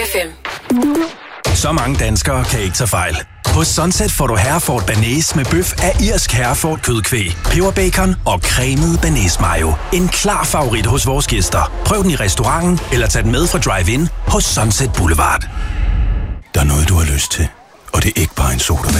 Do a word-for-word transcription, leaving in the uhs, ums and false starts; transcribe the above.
F M. Så mange danskere kan ikke tage fejl. Hos Sunset får du Hereford Bearnaise med bøf af irsk Hereford kødkvæg, peberbacon og cremet bearnaise mayo. En klar favorit hos vores gæster. Prøv den i restauranten eller tag den med fra Drive-In hos Sunset Boulevard. Der er noget, du har lyst til, og det er ikke bare en sodavand.